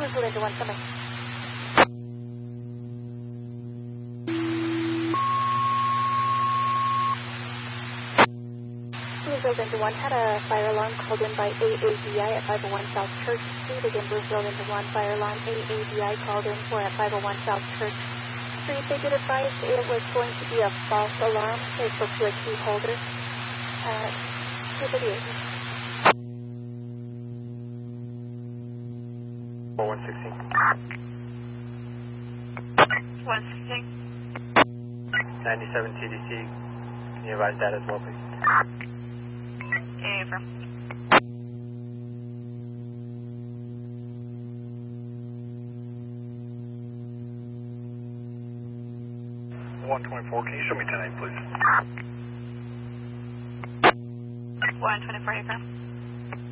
Bruce into 1, coming. Bruce into 1, had a fire alarm called in by AADI at 501 South Church Street. Again, Bruce into 1, fire alarm AADI called in for at 501 South Church Street. They did advise it was going to be a false alarm. They spoke to a key holder. 238. 116. 116. 97 TDC. Can you advise that as well, please? Yeah, affirm. Can you show me tonight, please? 124, affirm.